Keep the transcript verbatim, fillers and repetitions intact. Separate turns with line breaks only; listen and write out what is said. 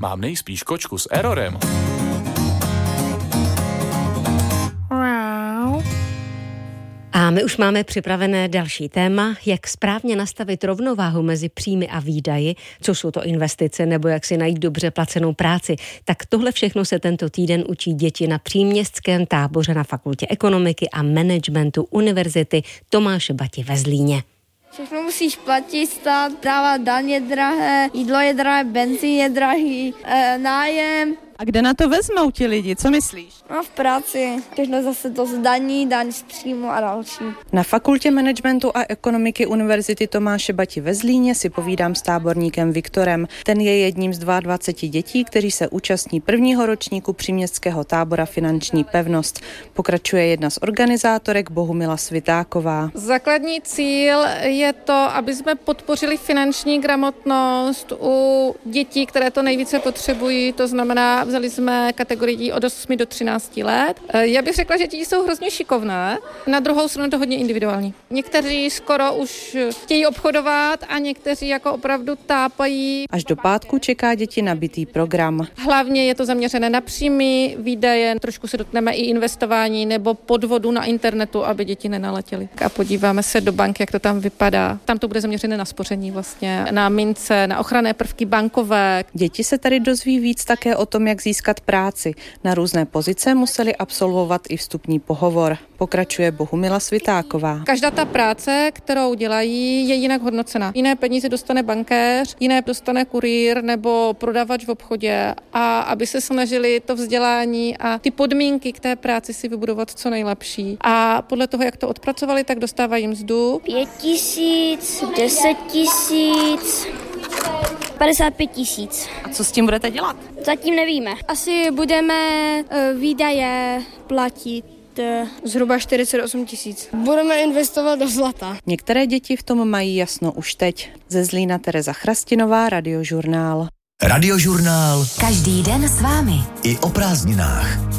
mám nejspíš kočku s errorem.
A my už máme připravené další téma, jak správně nastavit rovnováhu mezi příjmy a výdaji, co jsou to investice, nebo jak si najít dobře placenou práci. Tak tohle všechno se tento týden učí děti na příměstském táboře na Fakultě ekonomiky a managementu Univerzity Tomáše Bati ve Zlíně.
Všechno musíš platit, stát, dávat daně drahé, jídlo je drahé, benzín je drahý, e, nájem.
A kde na to vezmou ti lidi, co myslíš?
No v práci, všechno zase to zdaní, daň z příjmu a další.
Na Fakultě managementu a ekonomiky Univerzity Tomáše Bati ve Zlíně si povídám s táborníkem Viktorem. Ten je jedním z dvaceti dvou dětí, kteří se účastní prvního ročníku příměstského tábora Finanční pevnost. Pokračuje jedna z organizátorek Bohumila Svitáková.
Základní cíl je to, aby jsme podpořili finanční gramotnost u dětí, které to nejvíce potřebují, to znamená, vzali jsme kategorii dětí od osmi do třinácti let. Já bych řekla, že děti jsou hrozně šikovné, na druhou stranu to hodně individuální. Někteří skoro už chtějí obchodovat a někteří jako opravdu tápají.
Až do pátku čeká děti nabitý program.
Hlavně je to zaměřené na příjmy, výdaje, trošku se dotkneme i investování nebo podvodu na internetu, aby děti nenaletěly. A podíváme se do banky, jak to tam vypadá. Tam to bude zaměřené na spoření vlastně, na mince, na ochranné prvky bankové.
Děti se tady dozví víc také o tom, jak získat práci. Na různé pozice museli absolvovat i vstupní pohovor. Pokračuje Bohumila Svitáková.
Každá ta práce, kterou dělají, je jinak hodnocena. Jiné peníze dostane bankéř, jiné dostane kurýr nebo prodavač v obchodě, a aby se snažili to vzdělání a ty podmínky k té práci si vybudovat co nejlepší. A podle toho, jak to odpracovali, tak dostávají mzdu.
Pět tisíc, deset tisíc, padesát pět tisíc.
A co s tím budete dělat?
Zatím nevíme. Asi budeme uh, výdaje platit zhruba čtyřicet osm tisíc. Budeme investovat do zlata.
Některé děti v tom mají jasno už teď. Ze Zlína Tereza Chrastinová, Radiožurnál.
Radiožurnál.
Každý den s vámi.
I o prázdninách.